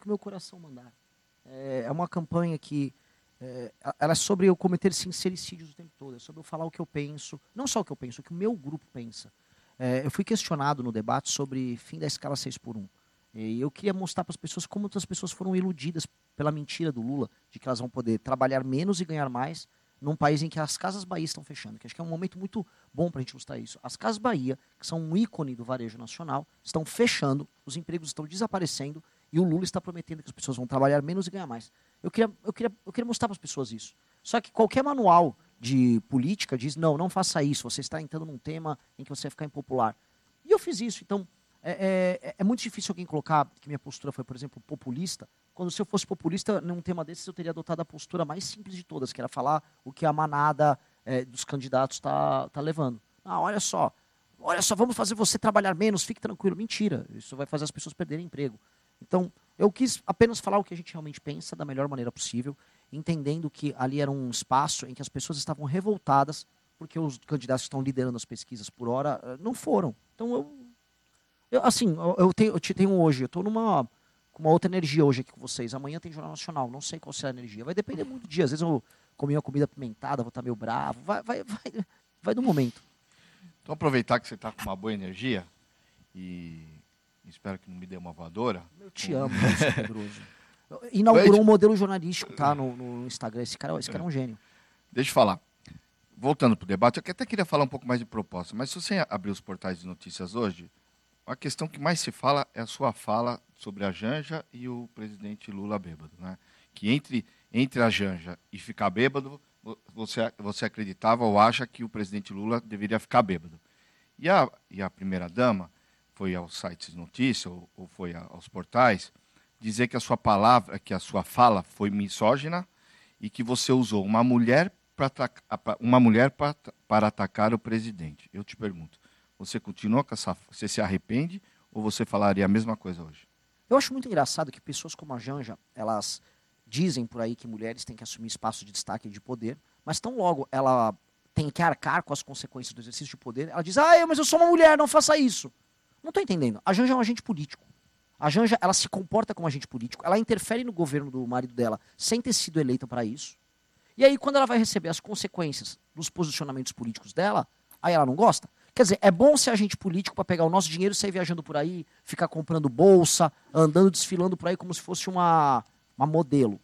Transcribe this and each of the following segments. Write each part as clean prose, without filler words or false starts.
o meu coração mandar. É uma campanha que ela é sobre eu cometer sincericídios o tempo todo, é sobre eu falar o que eu penso, não só o que eu penso, o que o meu grupo pensa. Eu fui questionado no debate sobre fim da escala 6x1. E eu queria mostrar para as pessoas como as pessoas foram iludidas pela mentira do Lula, de que elas vão poder trabalhar menos e ganhar mais, num país em que as Casas Bahia estão fechando, que acho que é um momento muito bom para a gente mostrar isso. As Casas Bahia, que são um ícone do varejo nacional, estão fechando, os empregos estão desaparecendo e o Lula está prometendo que as pessoas vão trabalhar menos e ganhar mais. Eu queria mostrar para as pessoas isso. Só que qualquer manual de política diz, não faça isso, você está entrando num tema em que você vai ficar impopular. E eu fiz isso, então é muito difícil alguém colocar que minha postura foi, por exemplo, populista, quando se eu fosse populista num tema desses eu teria adotado a postura mais simples de todas, que era falar o que a manada dos candidatos está levando. Olha só, vamos fazer você trabalhar menos, fique tranquilo. Mentira, isso vai fazer as pessoas perderem emprego. Então, eu quis apenas falar o que a gente realmente pensa da melhor maneira possível, entendendo que ali era um espaço em que as pessoas estavam revoltadas porque os candidatos que estão liderando as pesquisas por hora não foram. Então, eu te tenho hoje, eu estou com uma outra energia hoje aqui com vocês. Amanhã tem Jornal Nacional, não sei qual será a energia. Vai depender muito do dia. Às vezes eu comi uma comida apimentada, vou estar meio bravo. Vai do momento. Então, aproveitar que você está com uma boa energia e espero que não me dê uma voadora. Eu te amo, Pedroso. Inaugurou um modelo jornalístico, tá, no Instagram. Esse cara é um gênio. Deixa eu falar. Voltando para o debate, eu até queria falar um pouco mais de proposta, mas se você abrir os portais de notícias hoje, a questão que mais se fala é a sua fala sobre a Janja e o presidente Lula bêbado, né? Que entre a Janja e ficar bêbado, você acreditava ou acha que o presidente Lula deveria ficar bêbado. E a primeira-dama foi aos sites de notícia ou foi aos portais dizer que a sua fala foi misógina e que você usou uma mulher para atacar o presidente. Eu te pergunto, você continua com você se arrepende ou você falaria a mesma coisa hoje? Eu acho muito engraçado que pessoas como a Janja, elas dizem por aí que mulheres têm que assumir espaço de destaque e de poder, mas tão logo ela tem que arcar com as consequências do exercício de poder, ela diz, mas eu sou uma mulher, não faça isso. Não estou entendendo. A Janja é um agente político. A Janja, ela se comporta como agente político, ela interfere no governo do marido dela sem ter sido eleita para isso. E aí, quando ela vai receber as consequências dos posicionamentos políticos dela, aí ela não gosta. Quer dizer, é bom ser agente político para pegar o nosso dinheiro e sair viajando por aí, ficar comprando bolsa, andando, desfilando por aí como se fosse uma modelo.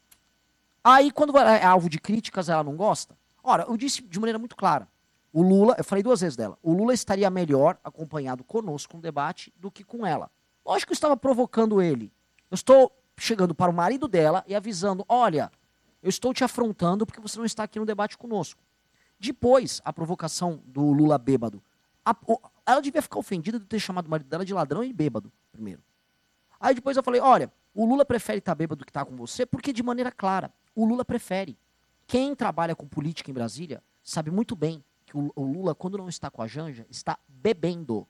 Aí, quando é alvo de críticas, ela não gosta. Ora, eu disse de maneira muito clara. O Lula, eu falei 2 vezes dela, o Lula estaria melhor acompanhado conosco no debate do que com ela. Lógico que eu estava provocando ele. Eu estou chegando para o marido dela e avisando, olha, eu estou te afrontando porque você não está aqui no debate conosco. Depois, a provocação do Lula bêbado. Ela devia ficar ofendida de ter chamado o marido dela de ladrão e bêbado, primeiro. Aí depois eu falei, olha, o Lula prefere estar bêbado do que estar com você, porque de maneira clara, o Lula prefere. Quem trabalha com política em Brasília sabe muito bem que o Lula, quando não está com a Janja, está bebendo.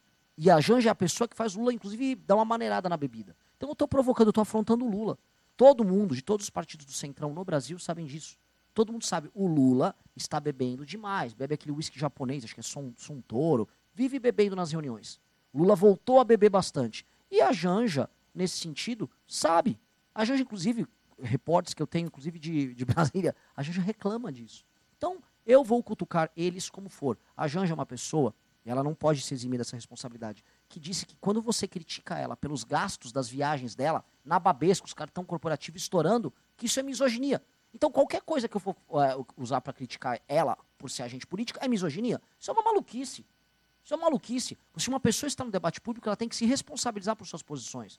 E a Janja é a pessoa que faz o Lula, inclusive, dar uma maneirada na bebida. Então eu estou provocando, eu estou afrontando o Lula. Todo mundo, de todos os partidos do Centrão no Brasil, sabem disso. Todo mundo sabe, o Lula está bebendo demais. Bebe aquele uísque japonês, acho que é Suntory. Vive bebendo nas reuniões. O Lula voltou a beber bastante. E a Janja, nesse sentido, sabe. A Janja, inclusive, repórteres que eu tenho, inclusive de Brasília, a Janja reclama disso. Então, eu vou cutucar eles como for. A Janja é uma pessoa, e ela não pode se eximir dessa responsabilidade, que disse que quando você critica ela pelos gastos das viagens dela, na Babesco, os cartão corporativo estourando, que isso é misoginia. Então, qualquer coisa que eu for usar para criticar ela por ser agente política é misoginia. Isso é uma maluquice. Isso é uma maluquice. Se uma pessoa está no debate público, ela tem que se responsabilizar por suas posições.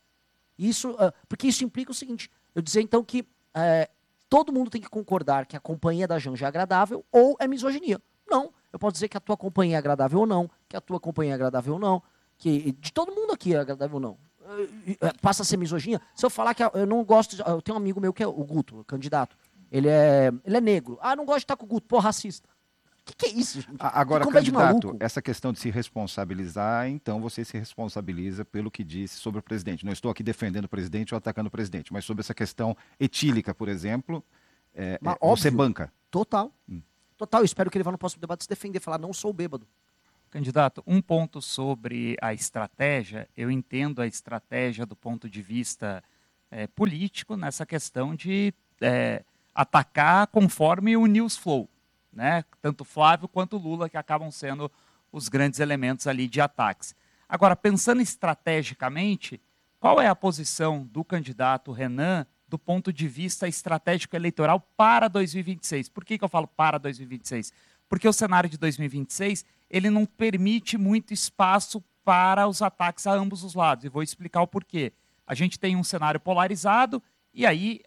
Porque isso implica o seguinte, eu dizer então que todo mundo tem que concordar que a companhia da Janja é agradável ou é misoginia. Não, eu posso dizer que a tua companhia é agradável ou não, que a tua companhia é agradável ou não, que de todo mundo aqui é agradável ou não. Passa a ser misoginia. Se eu falar que eu não gosto, eu tenho um amigo meu que é o Guto, o candidato. Ele é negro. Não gosto de estar com o Guto. Pô, racista. O que é isso, gente? Agora, candidato, essa questão de se responsabilizar, então você se responsabiliza pelo que disse sobre o presidente. Não estou aqui defendendo o presidente ou atacando o presidente, mas sobre essa questão etílica, por exemplo, você banca. Total. Total. Eu espero que ele vá no próximo debate se defender, falar, não sou bêbado. Candidato, um ponto sobre a estratégia. Eu entendo a estratégia do ponto de vista político nessa questão de atacar conforme o news flow, né? Tanto Flávio quanto Lula, que acabam sendo os grandes elementos ali de ataques. Agora, pensando estrategicamente, qual é a posição do candidato Renan do ponto de vista estratégico eleitoral para 2026? Por que eu falo para 2026? Porque o cenário de 2026 ele não permite muito espaço para os ataques a ambos os lados. E vou explicar o porquê. A gente tem um cenário polarizado e aí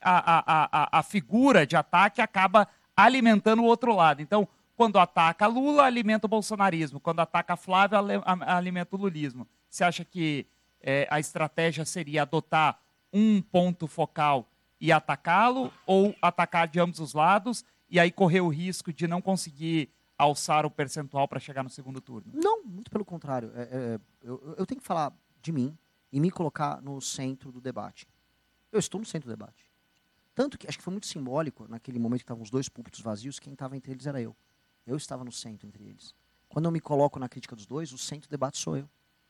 a figura de ataque acaba alimentando o outro lado. Então, quando ataca Lula, alimenta o bolsonarismo. Quando ataca Flávio, alimenta o lulismo. Você acha que a estratégia seria adotar um ponto focal e atacá-lo, ou atacar de ambos os lados e aí correr o risco de não conseguir alçar o percentual para chegar no segundo turno? Não, muito pelo contrário. Eu tenho que falar de mim e me colocar no centro do debate. Eu estou no centro do debate. Tanto que, acho que foi muito simbólico, naquele momento que estavam os dois púlpitos vazios, quem estava entre eles era eu. Eu estava no centro entre eles. Quando eu me coloco na crítica dos dois, o centro do debate sou eu.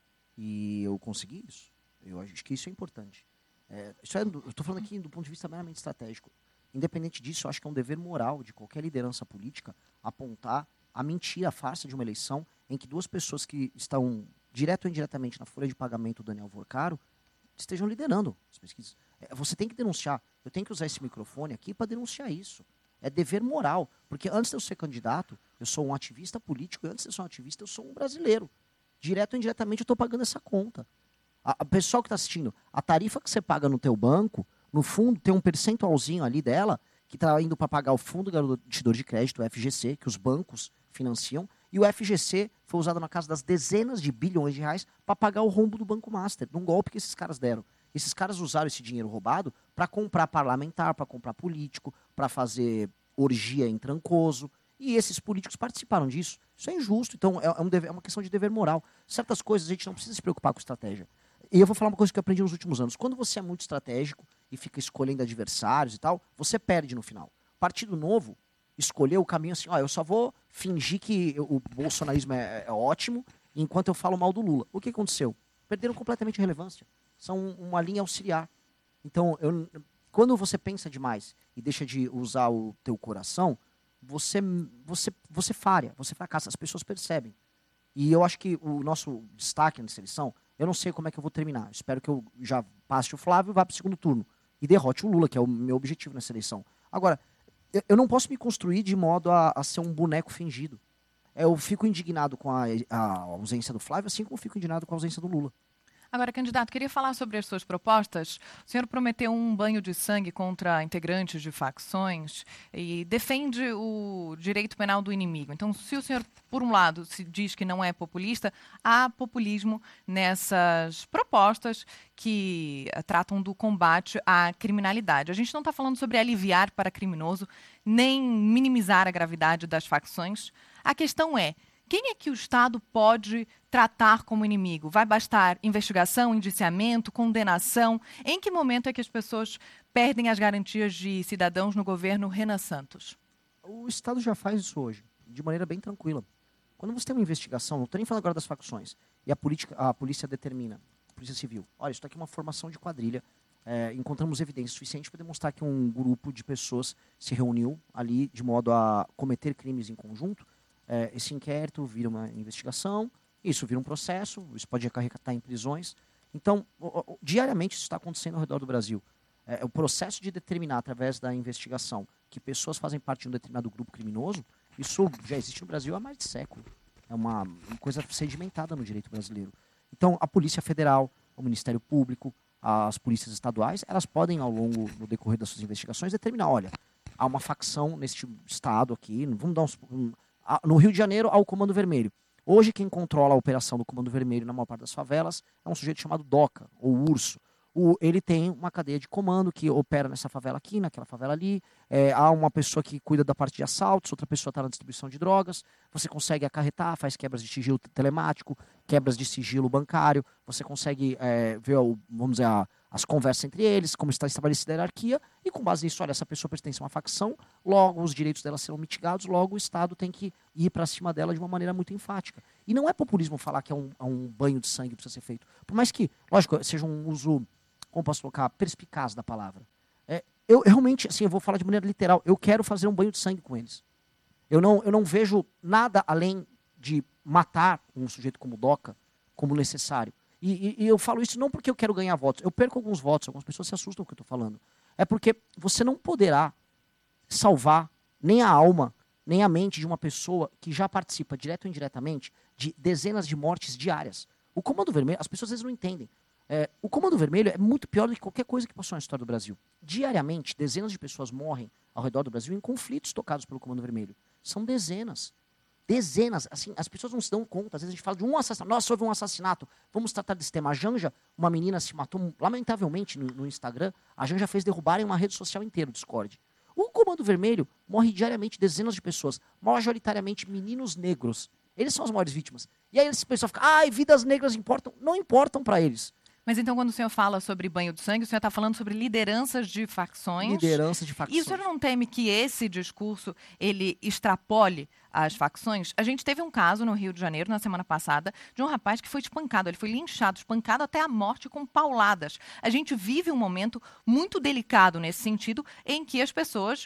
E eu consegui isso. Eu acho que isso é importante. Eu estou falando aqui do ponto de vista meramente estratégico. Independente disso, eu acho que é um dever moral de qualquer liderança política apontar a mentira, a farsa de uma eleição em que duas pessoas que estão, direto ou indiretamente, na folha de pagamento do Daniel Vorcaro, estejam liderando as pesquisas. Você tem que denunciar. Eu tenho que usar esse microfone aqui para denunciar isso. É dever moral. Porque antes de eu ser candidato, eu sou um ativista político, e antes de eu ser um ativista, eu sou um brasileiro. Direto ou indiretamente, eu estou pagando essa conta. A pessoal que está assistindo, a tarifa que você paga no teu banco, no fundo, tem um percentualzinho ali dela que está indo para pagar o Fundo Garantidor de Crédito, o FGC, que os bancos financiam, e o FGC foi usado na casa das dezenas de bilhões de reais para pagar o rombo do Banco Master, num golpe que esses caras deram. Esses caras usaram esse dinheiro roubado para comprar parlamentar, para comprar político, para fazer orgia em Trancoso, e esses políticos participaram disso. Isso é injusto, então é uma questão de dever moral. Certas coisas a gente não precisa se preocupar com estratégia. E eu vou falar uma coisa que eu aprendi nos últimos anos. Quando você é muito estratégico e fica escolhendo adversários e tal, você perde no final. Partido Novo escolheu o caminho assim, eu só vou fingir que o bolsonarismo é ótimo enquanto eu falo mal do Lula. O que aconteceu? Perderam completamente a relevância. São uma linha auxiliar. Então, quando você pensa demais e deixa de usar o teu coração, você falha, você fracassa, as pessoas percebem. E eu acho que o nosso destaque nessa eleição, eu não sei como é que eu vou terminar. Eu espero que eu já passe o Flávio e vá para o segundo turno. E derrote o Lula, que é o meu objetivo nessa eleição. Agora, eu não posso me construir de modo a ser um boneco fingido. Eu fico indignado com a ausência do Flávio, assim como fico indignado com a ausência do Lula. Agora, candidato, queria falar sobre as suas propostas. O senhor prometeu um banho de sangue contra integrantes de facções e defende o direito penal do inimigo. Então, se o senhor, por um lado, se diz que não é populista, há populismo nessas propostas que tratam do combate à criminalidade. A gente não está falando sobre aliviar para criminoso, nem minimizar a gravidade das facções. A questão é, quem é que o Estado pode tratar como inimigo? Vai bastar investigação, indiciamento, condenação? Em que momento é que as pessoas perdem as garantias de cidadãos no governo Renan Santos? O Estado já faz isso hoje, de maneira bem tranquila. Quando você tem uma investigação, não estou nem falando agora das facções, e a polícia determina, a Polícia Civil, olha, isso aqui é uma formação de quadrilha, encontramos evidência suficiente para demonstrar que um grupo de pessoas se reuniu ali de modo a cometer crimes em conjunto. Esse inquérito vira uma investigação, isso vira um processo, isso pode acarretar em prisões. Então, diariamente isso está acontecendo ao redor do Brasil. O processo de determinar, através da investigação, que pessoas fazem parte de um determinado grupo criminoso, isso já existe no Brasil há mais de século. É uma coisa sedimentada no direito brasileiro. Então, a Polícia Federal, o Ministério Público, as polícias estaduais, elas podem, no decorrer das suas investigações, determinar, olha, há uma facção neste estado aqui, vamos dar no Rio de Janeiro, há o Comando Vermelho. Hoje, quem controla a operação do Comando Vermelho na maior parte das favelas é um sujeito chamado DOCA, ou Urso. Ele tem uma cadeia de comando que opera nessa favela aqui, naquela favela ali. Há uma pessoa que cuida da parte de assaltos, outra pessoa está na distribuição de drogas. Você consegue acarretar, faz quebras de sigilo telemático, quebras de sigilo bancário. Você consegue ver, vamos dizer, as conversas entre eles, como está estabelecida a hierarquia. E com base nisso, olha, essa pessoa pertence a uma facção, logo os direitos dela serão mitigados, logo o Estado tem que ir para cima dela de uma maneira muito enfática. E não é populismo falar que é um banho de sangue que precisa ser feito. Por mais que, lógico, seja um uso como posso colocar, perspicaz da palavra. Eu realmente, assim, eu vou falar de maneira literal, eu quero fazer um banho de sangue com eles. Eu não vejo nada além de matar um sujeito como o Doca como necessário. E eu falo isso não porque eu quero ganhar votos. Eu perco alguns votos, algumas pessoas se assustam com o que eu estou falando. É porque você não poderá salvar nem a alma, nem a mente de uma pessoa que já participa, direto ou indiretamente, de dezenas de mortes diárias. O Comando Vermelho, as pessoas às vezes não entendem. O Comando Vermelho é muito pior do que qualquer coisa que passou na história do Brasil. Diariamente, dezenas de pessoas morrem ao redor do Brasil em conflitos tocados pelo Comando Vermelho. São dezenas. Dezenas. Assim, as pessoas não se dão conta. Às vezes a gente fala de um assassinato. Nossa, houve um assassinato. Vamos tratar desse tema. A Janja, uma menina se matou, lamentavelmente, no Instagram. A Janja fez derrubarem uma rede social inteira, o Discord. O Comando Vermelho morre diariamente dezenas de pessoas. Majoritariamente meninos negros. Eles são as maiores vítimas. E aí esse pessoal fica, vidas negras importam. Não importam para eles. Mas então, quando o senhor fala sobre banho de sangue, o senhor está falando sobre lideranças de facções. Lideranças de facções. E o senhor não teme que esse discurso, ele extrapole as facções? A gente teve um caso no Rio de Janeiro, na semana passada, de um rapaz que foi espancado. Ele foi linchado, espancado até a morte com pauladas. A gente vive um momento muito delicado nesse sentido, em que as pessoas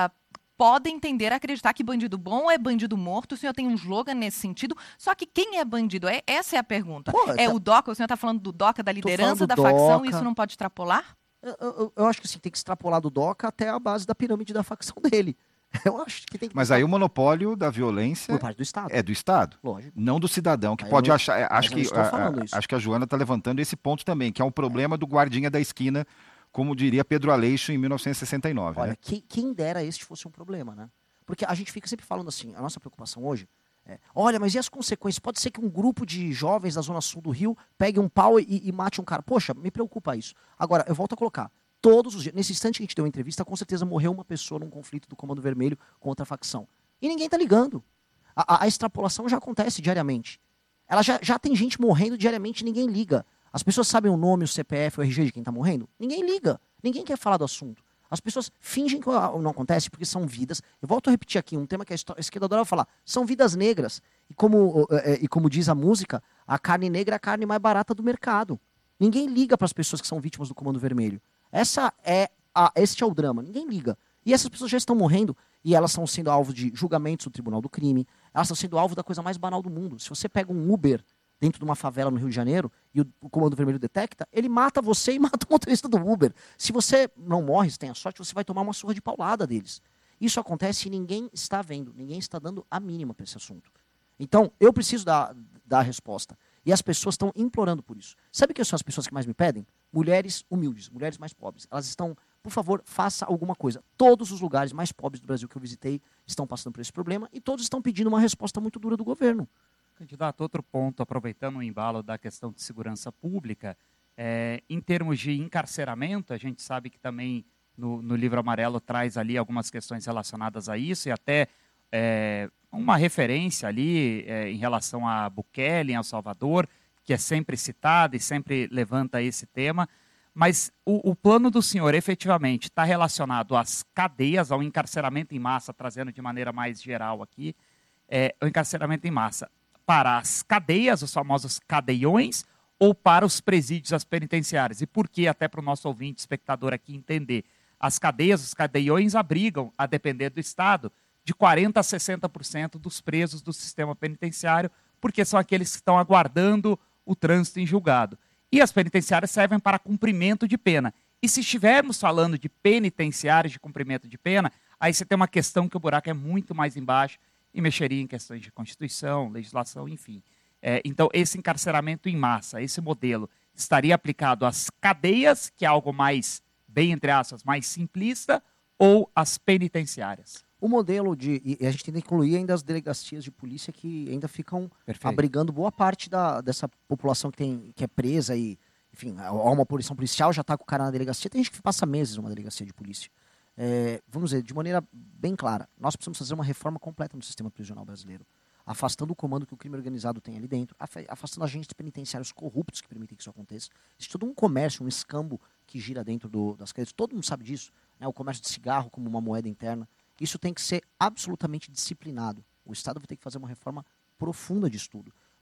podem tender a acreditar que bandido bom é bandido morto. O senhor tem um slogan nesse sentido. Só que quem é bandido? Essa é a pergunta. O Doca? O senhor está falando do Doca, da liderança da facção, e isso não pode extrapolar? Eu acho que sim, tem que extrapolar do Doca até a base da pirâmide da facção dele. Eu acho que tem que... Mas aí o monopólio da violência por parte do Estado. É do Estado. Lógico. Não do cidadão, que Aí pode eu não- achar... mas eu não estou falando isso. Acho que a Joana está levantando esse ponto também, que é um problema do guardinha da esquina, como diria Pedro Aleixo em 1969. Olha, né? quem dera este fosse um problema, né? Porque a gente fica sempre falando assim, a nossa preocupação hoje olha, mas e as consequências? Pode ser que um grupo de jovens da Zona Sul do Rio pegue um pau e mate um cara. Poxa, me preocupa isso. Agora, eu volto a colocar, todos os dias, nesse instante que a gente deu uma entrevista, com certeza morreu uma pessoa num conflito do Comando Vermelho contra a facção. E ninguém tá ligando. A extrapolação já acontece diariamente. Ela já tem gente morrendo diariamente e ninguém liga. As pessoas sabem o nome, o CPF, o RG de quem tá morrendo? Ninguém liga. Ninguém quer falar do assunto. As pessoas fingem que não acontece porque são vidas. Eu volto a repetir aqui um tema que a esquerda adora falar. São vidas negras. E como diz a música, a carne negra é a carne mais barata do mercado. Ninguém liga para as pessoas que são vítimas do Comando Vermelho. Este é o drama. Ninguém liga. E essas pessoas já estão morrendo e elas estão sendo alvo de julgamentos do Tribunal do Crime. Elas estão sendo alvo da coisa mais banal do mundo. Se você pega um Uber dentro de uma favela no Rio de Janeiro e o Comando Vermelho detecta, ele mata você e mata o motorista do Uber. Se você não morre, se tem a sorte, você vai tomar uma surra de paulada deles. Isso acontece e ninguém está vendo, ninguém está dando a mínima para esse assunto. Então, eu preciso dar a resposta. E as pessoas estão implorando por isso. Sabe quem são as pessoas que mais me pedem? Mulheres humildes, mulheres mais pobres. Elas estão, por favor, faça alguma coisa. Todos os lugares mais pobres do Brasil que eu visitei estão passando por esse problema e todos estão pedindo uma resposta muito dura do governo. Candidato, outro ponto, aproveitando o embalo da questão de segurança pública, em termos de encarceramento, a gente sabe que também no Livro Amarelo traz ali algumas questões relacionadas a isso e até uma referência ali em relação a Bukele, em El Salvador, que é sempre citada e sempre levanta esse tema. Mas o plano do senhor efetivamente está relacionado às cadeias, ao encarceramento em massa, trazendo de maneira mais geral aqui, o encarceramento em massa para as cadeias, os famosos cadeiões, ou para os presídios, as penitenciárias? E por que, até para o nosso ouvinte, espectador aqui entender, as cadeias, os cadeiões abrigam, a depender do Estado, de 40% a 60% dos presos do sistema penitenciário, porque são aqueles que estão aguardando o trânsito em julgado. E as penitenciárias servem para cumprimento de pena. E se estivermos falando de penitenciários de cumprimento de pena, aí você tem uma questão que o buraco é muito mais embaixo e mexeria em questões de Constituição, legislação, enfim. Então, esse encarceramento em massa, esse modelo, estaria aplicado às cadeias, que é algo mais, bem entre aspas, mais simplista, ou às penitenciárias? O modelo e a gente tem que incluir ainda as delegacias de polícia que ainda ficam abrigando boa parte dessa população que é presa e, enfim, há uma punição policial, já está com o cara na delegacia. Tem gente que passa meses numa delegacia de polícia. Vamos dizer, de maneira bem clara, nós precisamos fazer uma reforma completa no sistema prisional brasileiro, afastando o comando que o crime organizado tem ali dentro, afastando agentes penitenciários corruptos que permitem que isso aconteça. Existe todo um comércio, um escambo que gira dentro das cadeias. Todo mundo sabe disso, né? O comércio de cigarro como uma moeda interna. Isso tem que ser absolutamente disciplinado. O Estado vai ter que fazer uma reforma profunda disso tudo.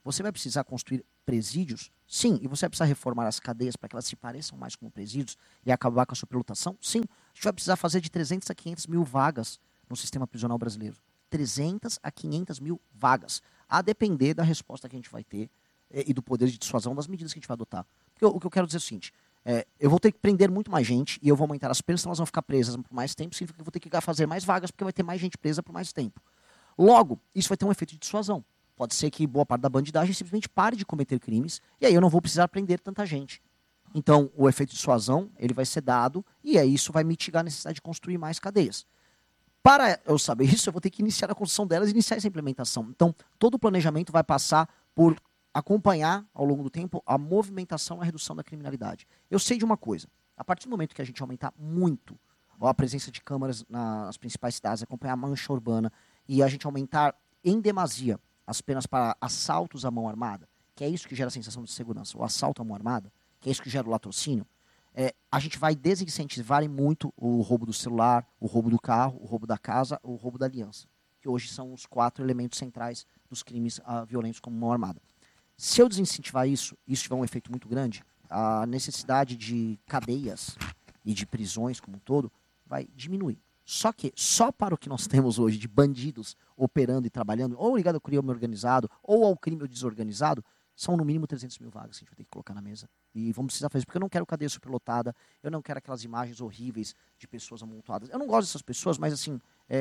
Você vai precisar construir presídios? Sim. E você vai precisar reformar as cadeias para que elas se pareçam mais com presídios e acabar com a superlotação? Sim. A gente vai precisar fazer de 300 a 500 mil vagas no sistema prisional brasileiro. 300 a 500 mil vagas. A depender da resposta que a gente vai ter e do poder de dissuasão das medidas que a gente vai adotar. Porque o que eu quero dizer é o seguinte, eu vou ter que prender muito mais gente e eu vou aumentar as penas, então elas vão ficar presas por mais tempo, significa que eu vou ter que fazer mais vagas porque vai ter mais gente presa por mais tempo. Logo, isso vai ter um efeito de dissuasão. Pode ser que boa parte da bandidagem simplesmente pare de cometer crimes e aí eu não vou precisar prender tanta gente. Então, o efeito de dissuasão, ele vai ser dado e aí isso vai mitigar a necessidade de construir mais cadeias. Para eu saber isso, eu vou ter que iniciar a construção delas e iniciar essa implementação. Então, todo o planejamento vai passar por acompanhar, ao longo do tempo, a movimentação e a redução da criminalidade. Eu sei de uma coisa, a partir do momento que a gente aumentar muito a presença de câmaras nas principais cidades, acompanhar a mancha urbana e a gente aumentar em demasia as penas para assaltos à mão armada, que é isso que gera a sensação de segurança, o assalto à mão armada, que é isso que gera o latrocínio, a gente vai desincentivar muito o roubo do celular, o roubo do carro, o roubo da casa, o roubo da aliança, que hoje são os 4 elementos centrais dos crimes violentos como mão armada. Se eu desincentivar isso tiver um efeito muito grande, a necessidade de cadeias e de prisões como um todo vai diminuir. Só que, só para o que nós temos hoje de bandidos operando e trabalhando, ou ligado ao crime organizado, ou ao crime desorganizado, são no mínimo 300 mil vagas que a gente vai ter que colocar na mesa. E vamos precisar fazer isso, porque eu não quero cadeia superlotada, eu não quero aquelas imagens horríveis de pessoas amontoadas. Eu não gosto dessas pessoas, mas assim,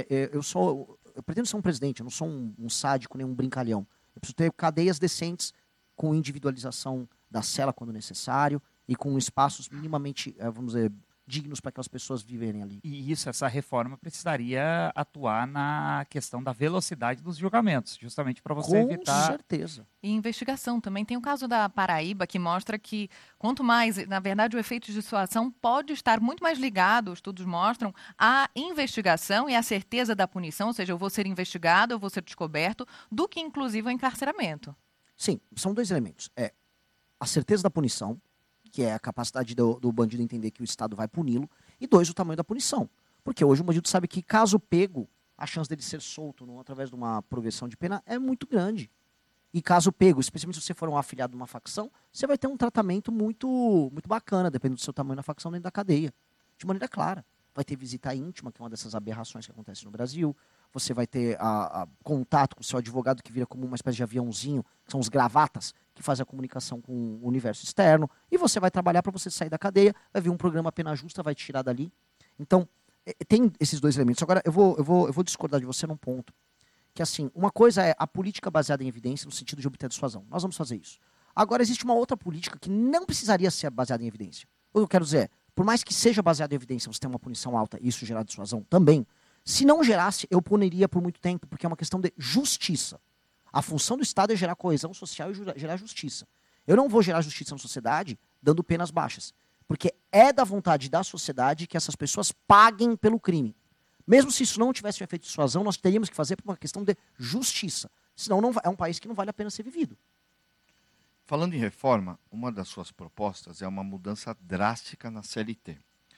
eu pretendo ser um presidente, eu não sou um sádico nem um brincalhão. Eu preciso ter cadeias decentes, com individualização da cela quando necessário e com espaços minimamente, vamos dizer, dignos para aquelas pessoas viverem ali. E essa reforma precisaria atuar na questão da velocidade dos julgamentos, justamente para você evitar... Com certeza. E investigação também. Tem o caso da Paraíba que mostra que quanto mais, na verdade, o efeito de dissuasão pode estar muito mais ligado, estudos mostram, à investigação e à certeza da punição, ou seja, eu vou ser investigado, eu vou ser descoberto, do que inclusive o encarceramento. Sim, são 2 elementos. A certeza da punição, que é a capacidade do bandido entender que o Estado vai puni-lo, e 2, o tamanho da punição. Porque hoje o bandido sabe que, caso pego, a chance dele ser solto através de uma progressão de pena é muito grande. E caso pego, especialmente se você for um afiliado de uma facção, você vai ter um tratamento muito, muito bacana, dependendo do seu tamanho da facção dentro da cadeia. De maneira clara. Vai ter visita íntima, que é uma dessas aberrações que acontece no Brasil. Você vai ter contato com o seu advogado, que vira como uma espécie de aviãozinho, que são os gravatas, que fazem a comunicação com o universo externo. E você vai trabalhar para você sair da cadeia, vai vir um programa Pena Justa, vai te tirar dali. Então, tem esses 2 elementos. Agora, eu vou discordar de você num ponto. Que assim, uma coisa é a política baseada em evidência, no sentido de obter dissuasão. Nós vamos fazer isso. Agora, existe uma outra política que não precisaria ser baseada em evidência. O que eu quero dizer é, por mais que seja baseada em evidência, você tem uma punição alta e isso gerar dissuasão também, se não gerasse, eu puniria por muito tempo, porque é uma questão de justiça. A função do Estado é gerar coesão social e gerar justiça. Eu não vou gerar justiça na sociedade dando penas baixas, porque é da vontade da sociedade que essas pessoas paguem pelo crime. Mesmo se isso não tivesse um efeito de dissuasão, nós teríamos que fazer por uma questão de justiça. Senão é um país que não vale a pena ser vivido. Falando em reforma, uma das suas propostas é uma mudança drástica na CLT.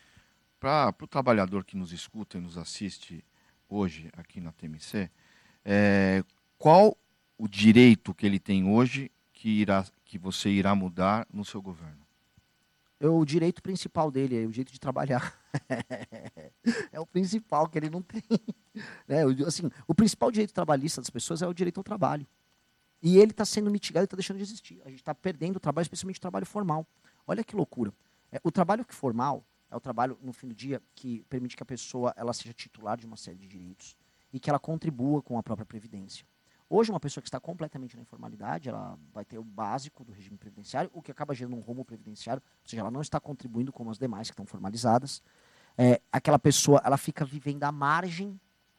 Para o trabalhador que nos escuta e nos assiste hoje aqui na TMC, qual o direito que ele tem hoje que você irá mudar no seu governo? O direito principal dele é o direito de trabalhar. É o principal que ele não tem. Assim, o principal direito trabalhista das pessoas é o direito ao trabalho. E ele está sendo mitigado e está deixando de existir. A gente está perdendo o trabalho, especialmente o trabalho formal. Olha que loucura. O trabalho formal é o trabalho, no fim do dia, que permite que a pessoa ela seja titular de uma série de direitos e que ela contribua com a própria previdência. Hoje, uma pessoa que está completamente na informalidade, ela vai ter o básico do regime previdenciário, o que acaba gerando um rombo previdenciário, ou seja, ela não está contribuindo como as demais que estão formalizadas. Aquela pessoa ela fica vivendo à margem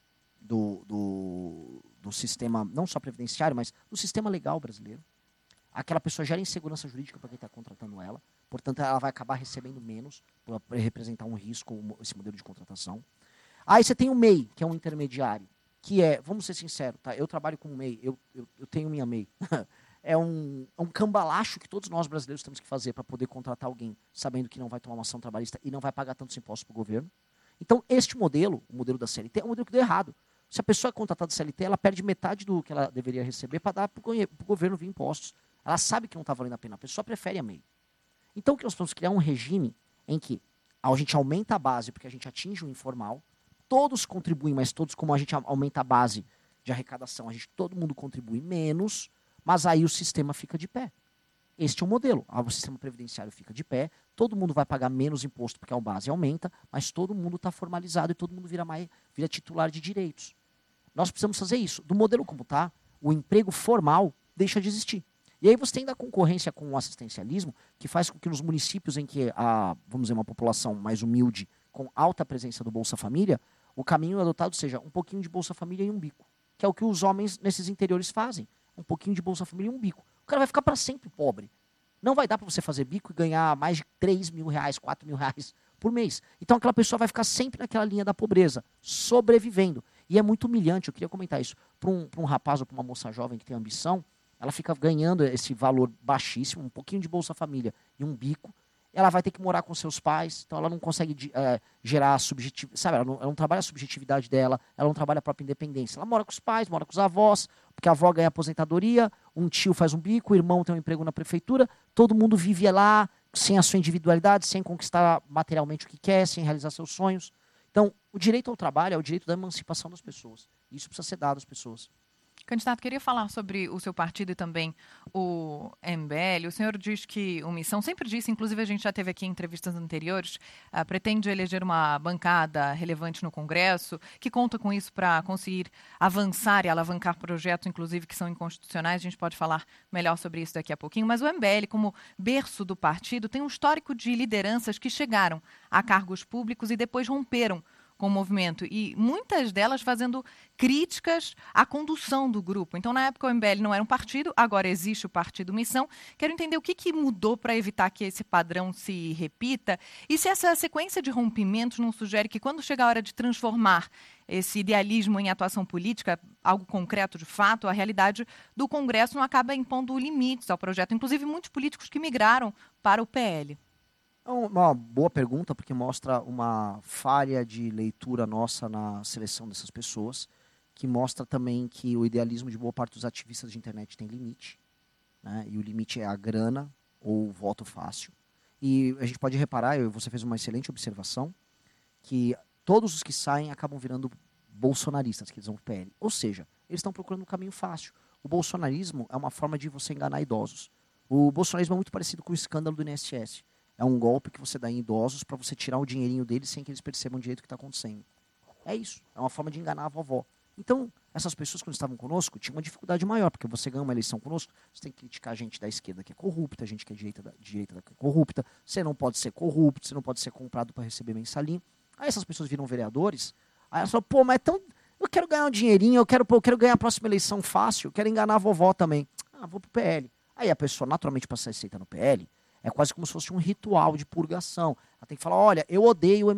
do sistema, não só previdenciário, mas do sistema legal brasileiro. Aquela pessoa gera insegurança jurídica para quem está contratando ela, portanto, ela vai acabar recebendo menos por representar um risco, esse modelo de contratação. Aí você tem o MEI, que é um intermediário, que vamos ser sinceros, tá? Eu trabalho com o MEI, eu tenho minha MEI. É um cambalacho que todos nós brasileiros temos que fazer para poder contratar alguém, sabendo que não vai tomar uma ação trabalhista e não vai pagar tantos impostos para o governo. Então, este modelo, o modelo da CLT, é um modelo que deu errado. Se a pessoa é contratada CLT, ela perde metade do que ela deveria receber para dar para o governo via impostos. Ela sabe que não está valendo a pena, a pessoa prefere a MEI. Então, o que nós vamos criar um regime em que a gente aumenta a base porque a gente atinge o informal, todos contribuem, mas todos, como a gente aumenta a base de arrecadação, todo mundo contribui menos, mas aí o sistema fica de pé. Este é o modelo. O sistema previdenciário fica de pé, todo mundo vai pagar menos imposto porque a base aumenta, mas todo mundo está formalizado e todo mundo vira titular de direitos. Nós precisamos fazer isso. Do modelo como está, o emprego formal deixa de existir. E aí você tem da concorrência com o assistencialismo, que faz com que nos municípios em que há, vamos dizer, uma população mais humilde, com alta presença do Bolsa Família, o caminho adotado seja um pouquinho de Bolsa Família e um bico. Que é o que os homens nesses interiores fazem. Um pouquinho de Bolsa Família e um bico. O cara vai ficar para sempre pobre. Não vai dar para você fazer bico e ganhar mais de 3 mil reais, 4 mil reais por mês. Então aquela pessoa vai ficar sempre naquela linha da pobreza, sobrevivendo. E é muito humilhante, eu queria comentar isso, para um rapaz ou para uma moça jovem que tem ambição, ela fica ganhando esse valor baixíssimo, um pouquinho de Bolsa Família e um bico, ela vai ter que morar com seus pais, então ela não consegue gerar subjetividade, sabe? Ela não trabalha a subjetividade dela, ela não trabalha a própria independência. Ela mora com os pais, mora com os avós, porque a avó ganha aposentadoria, um tio faz um bico, o irmão tem um emprego na prefeitura, todo mundo vive lá sem a sua individualidade, sem conquistar materialmente o que quer, sem realizar seus sonhos. Então, o direito ao trabalho é o direito da emancipação das pessoas. Isso precisa ser dado às pessoas. Candidato, queria falar sobre o seu partido e também o MBL. O senhor diz que o Missão, sempre disse, inclusive a gente já teve aqui em entrevistas anteriores, pretende eleger uma bancada relevante no Congresso, que conta com isso para conseguir avançar e alavancar projetos, inclusive, que são inconstitucionais. A gente pode falar melhor sobre isso daqui a pouquinho. Mas o MBL, como berço do partido, tem um histórico de lideranças que chegaram a cargos públicos e depois romperam com o movimento, e muitas delas fazendo críticas à condução do grupo. Então, na época, o MBL não era um partido, agora existe o Partido Missão. Quero entender o que mudou para evitar que esse padrão se repita e se essa sequência de rompimentos não sugere que, quando chega a hora de transformar esse idealismo em atuação política, algo concreto de fato, a realidade do Congresso não acaba impondo limites ao projeto. Inclusive, muitos políticos que migraram para o PL. É uma boa pergunta, porque mostra uma falha de leitura nossa na seleção dessas pessoas, que mostra também que o idealismo de boa parte dos ativistas de internet tem limite, né? E o limite é a grana ou o voto fácil. E a gente pode reparar, você fez uma excelente observação, que todos os que saem acabam virando bolsonaristas, que eles vão para o PL. Ou seja, eles estão procurando um caminho fácil. O bolsonarismo é uma forma de você enganar idosos. O bolsonarismo é muito parecido com o escândalo do INSS. É um golpe que você dá em idosos para você tirar o dinheirinho deles sem que eles percebam direito o que está acontecendo. É isso. É uma forma de enganar a vovó. Então, essas pessoas, quando estavam conosco, tinham uma dificuldade maior, porque você ganha uma eleição conosco, você tem que criticar a gente da esquerda que é corrupta, a gente que é direita que é corrupta, você não pode ser corrupto, você não pode ser comprado para receber mensalinho. Aí essas pessoas viram vereadores, aí elas falam, pô, mas é tão... eu quero ganhar um dinheirinho, eu quero ganhar a próxima eleição fácil, eu quero enganar a vovó também. Ah, vou pro PL. Aí a pessoa, naturalmente, para ser aceita no PL, é quase como se fosse um ritual de purgação. Ela tem que falar, olha, eu odeio o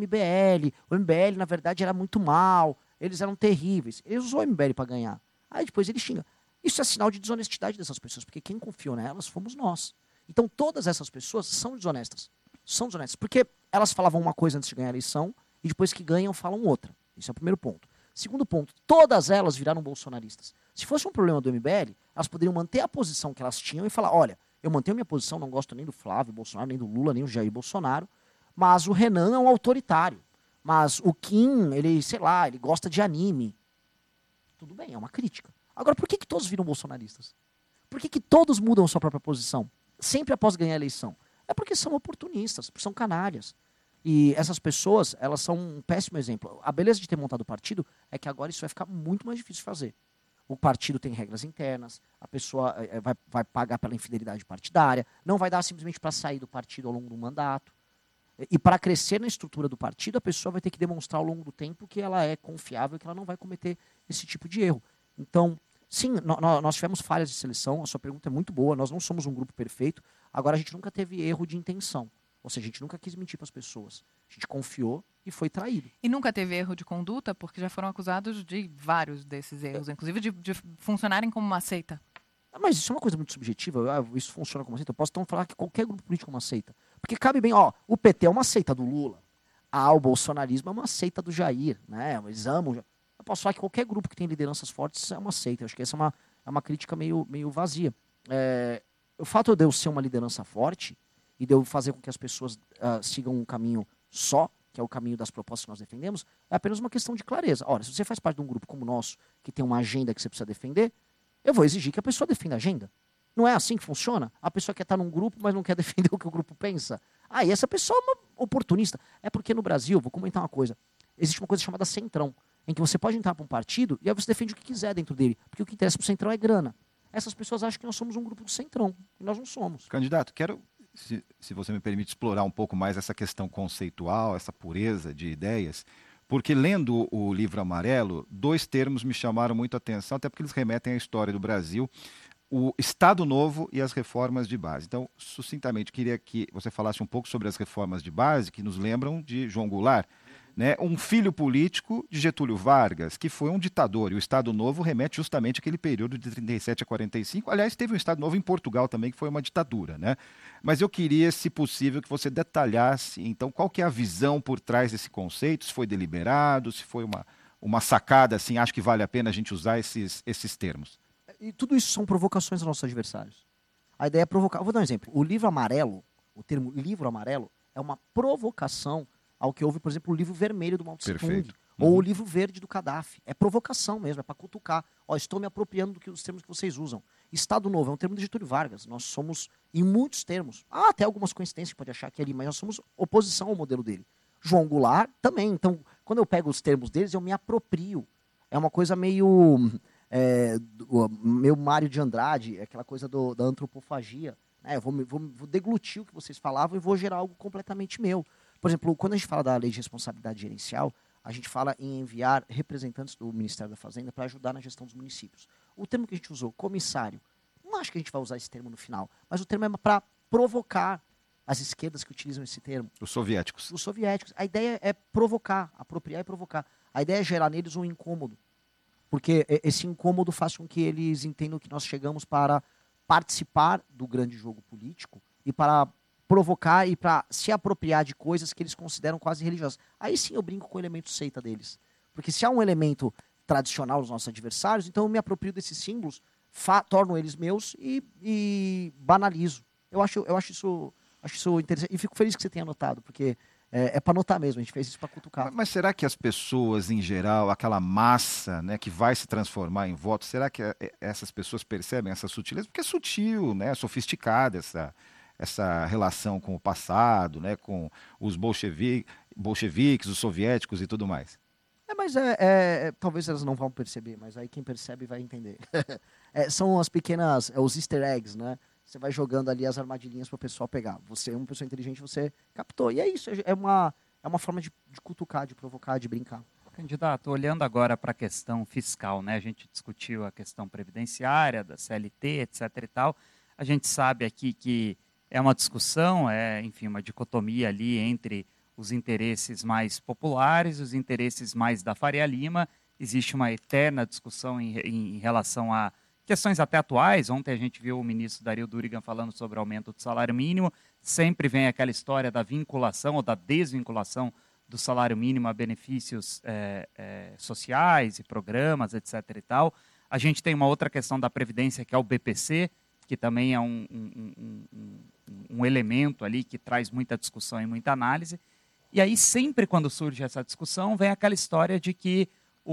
MBL, na verdade, era muito mal, eles eram terríveis. Ele usou o MBL para ganhar. Aí depois ele xinga. Isso é sinal de desonestidade dessas pessoas, porque quem confiou nelas fomos nós. Então todas essas pessoas são desonestas. São desonestas, porque elas falavam uma coisa antes de ganhar a eleição, e depois que ganham, falam outra. Isso é o primeiro ponto. Segundo ponto, todas elas viraram bolsonaristas. Se fosse um problema do MBL, elas poderiam manter a posição que elas tinham e falar, olha, eu mantenho minha posição, não gosto nem do Flávio Bolsonaro, nem do Lula, nem do Jair Bolsonaro, mas o Renan é um autoritário. Mas o Kim, ele, sei lá, ele gosta de anime. Tudo bem, é uma crítica. Agora, por que todos viram bolsonaristas? Por que todos mudam sua própria posição? Sempre após ganhar a eleição? É porque são oportunistas, porque são canalhas. E essas pessoas, elas são um péssimo exemplo. A beleza de ter montado o partido é que agora isso vai ficar muito mais difícil de fazer. O partido tem regras internas, a pessoa vai pagar pela infidelidade partidária, não vai dar simplesmente para sair do partido ao longo do mandato. E para crescer na estrutura do partido, a pessoa vai ter que demonstrar ao longo do tempo que ela é confiável, que ela não vai cometer esse tipo de erro. Então, sim, nós tivemos falhas de seleção, a sua pergunta é muito boa, nós não somos um grupo perfeito, agora a gente nunca teve erro de intenção. Ou seja, a gente nunca quis mentir para as pessoas. A gente confiou e foi traído. E nunca teve erro de conduta, porque já foram acusados de vários desses erros, inclusive de funcionarem como uma seita. Mas isso é uma coisa muito subjetiva, isso funciona como uma seita. Eu posso então falar que qualquer grupo político é uma seita. Porque cabe bem, ó, o PT é uma seita do Lula. O bolsonarismo é uma seita do Jair, né? Eles amam. posso falar que qualquer grupo que tem lideranças fortes é uma seita. Eu acho que essa é uma crítica meio vazia. O fato de eu ser uma liderança forte e de eu fazer com que as pessoas sigam um caminho só, que é o caminho das propostas que nós defendemos, é apenas uma questão de clareza. Ora, se você faz parte de um grupo como o nosso, que tem uma agenda que você precisa defender, eu vou exigir que a pessoa defenda a agenda. Não é assim que funciona? A pessoa quer estar num grupo, mas não quer defender o que o grupo pensa. E essa pessoa é uma oportunista. É porque no Brasil, vou comentar uma coisa, existe uma coisa chamada centrão, em que você pode entrar para um partido e aí você defende o que quiser dentro dele, porque o que interessa para o centrão é grana. Essas pessoas acham que nós somos um grupo do centrão, e nós não somos. Candidato, quero, se você me permite, explorar um pouco mais essa questão conceitual, essa pureza de ideias, porque lendo o livro amarelo, 2 termos me chamaram muito a atenção, até porque eles remetem à história do Brasil, o Estado Novo e as reformas de base. Então, sucintamente, queria que você falasse um pouco sobre as reformas de base, que nos lembram de João Goulart, né? Um filho político de Getúlio Vargas, que foi um ditador, e o Estado Novo remete justamente àquele período de 37 a 45. Aliás, teve um Estado Novo em Portugal também, que foi uma ditadura, né? Mas eu queria, se possível, que você detalhasse, então, qual que é a visão por trás desse conceito, se foi deliberado, se foi uma sacada, assim, acho que vale a pena a gente usar esses termos. E tudo isso são provocações dos nossos adversários. A ideia é provocar. Eu vou dar um exemplo. O livro amarelo, o termo livro amarelo, é uma provocação ao que houve, por exemplo, o livro vermelho do Mao Tse Tung, ou o livro verde do Gaddafi. É provocação mesmo, é para cutucar. Estou me apropriando dos termos que vocês usam. Estado Novo é um termo de Getúlio Vargas. Nós somos, em muitos termos, até algumas coincidências que pode achar que é ali, mas nós somos oposição ao modelo dele. João Goulart também. Então, quando eu pego os termos deles, eu me aproprio. É uma coisa meio meu Mário de Andrade, aquela coisa da antropofagia. Eu vou deglutir o que vocês falavam e vou gerar algo completamente meu. Por exemplo, quando a gente fala da lei de responsabilidade gerencial, a gente fala em enviar representantes do Ministério da Fazenda para ajudar na gestão dos municípios. O termo que a gente usou, comissário, não acho que a gente vai usar esse termo no final, mas o termo é para provocar as esquerdas que utilizam esse termo. Os soviéticos. Os soviéticos. A ideia é provocar, apropriar e provocar. A ideia é gerar neles um incômodo. Porque esse incômodo faz com que eles entendam que nós chegamos para participar do grande jogo político e para provocar e para se apropriar de coisas que eles consideram quase religiosas. Aí sim eu brinco com o elemento seita deles. Porque se há um elemento tradicional dos nossos adversários, então eu me aproprio desses símbolos, torno eles meus e banalizo. Eu acho isso interessante. E fico feliz que você tenha notado, porque é para notar mesmo, a gente fez isso para cutucar. Mas será que as pessoas, em geral, aquela massa, né, que vai se transformar em voto, será que essas pessoas percebem essa sutileza? Porque é sutil, né, sofisticada essa relação com o passado, né, com os bolcheviques, os soviéticos e tudo mais. Mas talvez elas não vão perceber, mas aí quem percebe vai entender. São as pequenas, os easter eggs, né? Você vai jogando ali as armadilhinhas para o pessoal pegar. Você é uma pessoa inteligente, você captou. E é isso, é uma forma de cutucar, de provocar, de brincar. Candidato, olhando agora para a questão fiscal, né? A gente discutiu a questão previdenciária, da CLT, etc. e tal. A gente sabe aqui que é uma discussão, enfim, uma dicotomia ali entre os interesses mais populares e os interesses mais da Faria Lima. Existe uma eterna discussão em relação a questões até atuais. Ontem a gente viu o ministro Dario Durigan falando sobre o aumento do salário mínimo. Sempre vem aquela história da vinculação ou da desvinculação do salário mínimo a benefícios sociais e programas, etc. e tal. A gente tem uma outra questão da Previdência, que é o BPC, que também é um elemento ali que traz muita discussão e muita análise. E aí, sempre quando surge essa discussão, vem aquela história de que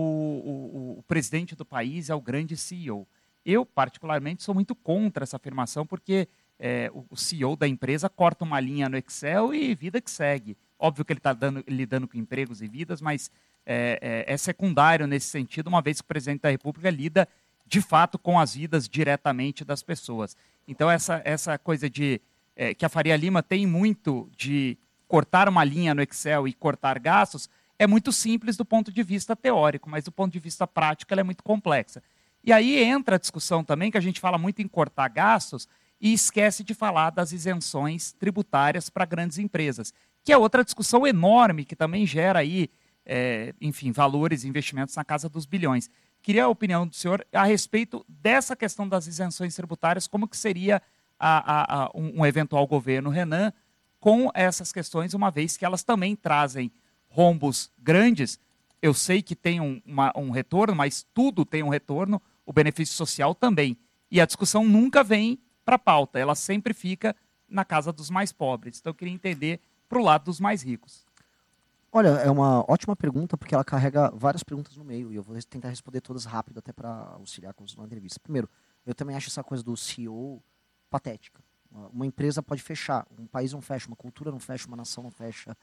o presidente do país é o grande CEO. Eu, particularmente, sou muito contra essa afirmação, porque o CEO da empresa corta uma linha no Excel e vida que segue. Óbvio que ele está lidando com empregos e vidas, mas é secundário nesse sentido, uma vez que o presidente da República lida, de fato, com as vidas diretamente das pessoas. Então, essa coisa de que a Faria Lima tem muito de cortar uma linha no Excel e cortar gastos, é muito simples do ponto de vista teórico, mas do ponto de vista prático ela é muito complexa. E aí entra a discussão também, que a gente fala muito em cortar gastos e esquece de falar das isenções tributárias para grandes empresas, que é outra discussão enorme, que também gera aí, enfim, valores e investimentos na casa dos bilhões. Queria a opinião do senhor a respeito dessa questão das isenções tributárias, como que seria um eventual governo Renan com essas questões, uma vez que elas também trazem rombos grandes eu sei que tem um retorno, mas tudo tem um retorno, o benefício social também. E a discussão nunca vem para a pauta, ela sempre fica na casa dos mais pobres. Então eu queria entender para o lado dos mais ricos. Olha, é uma ótima pergunta, porque ela carrega várias perguntas no meio, e eu vou tentar responder todas rápido, até para auxiliar com a entrevista. Primeiro, eu também acho essa coisa do CEO patética. Uma empresa pode fechar, um país não fecha, uma cultura não fecha, uma nação não fecha.